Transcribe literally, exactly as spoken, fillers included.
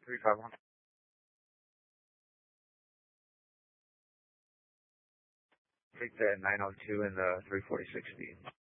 three five one. Take that nine oh two in the three forty-six speed.